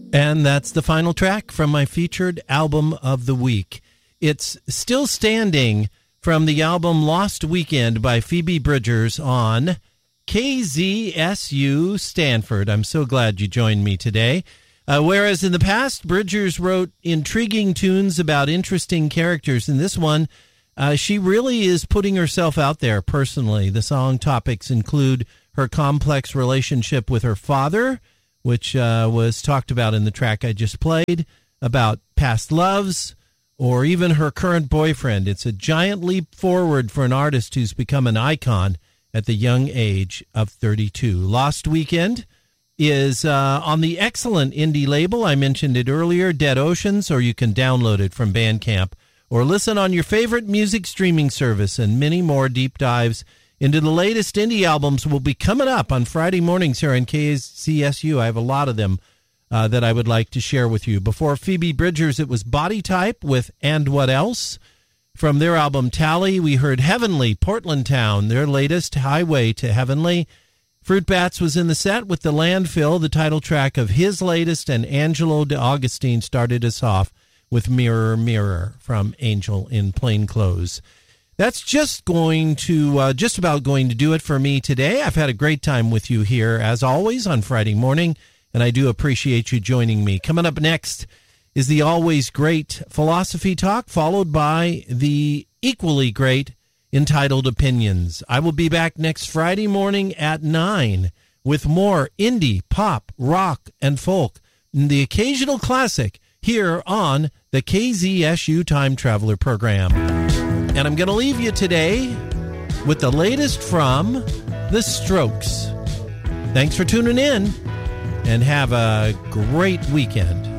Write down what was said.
And that's the final track from my featured album of the week. It's still standing from the album Lost Weekend by Phoebe Bridgers on KZSU Stanford. I'm so glad you joined me today. Whereas in the past, Bridgers wrote intriguing tunes about interesting characters. In this one, she really is putting herself out there personally. The song topics include her complex relationship with her father, which was talked about in the track I just played, about past loves, or even her current boyfriend. It's a giant leap forward for an artist who's become an icon at the young age of 32. Lost Weekend is on the excellent indie label. I mentioned it earlier, Dead Oceans, or you can download it from Bandcamp, or listen on your favorite music streaming service. And many more deep dives into the latest indie albums will be coming up on Friday mornings here on KZSU. I have a lot of them that I would like to share with you. Before Phoebe Bridgers, it was Body Type with And What Else. From their album Tally, we heard Heavenly, Portland Town, their latest, Highway to Heavenly. Fruit Bats was in the set with The Landfill, the title track of his latest, and Angelo DeAugustine started us off with Mirror, Mirror from Angel in Plain Clothes. That's just about going to do it for me today. I've had a great time with you here, as always, on Friday morning, and I do appreciate you joining me. Coming up next is the always great Philosophy Talk, followed by the equally great Entitled Opinions. I will be back next Friday morning at 9 with more indie, pop, rock, and folk, and the occasional classic here on the KZSU Time Traveler program. And I'm going to leave you today with the latest from The Strokes. Thanks for tuning in, and have a great weekend.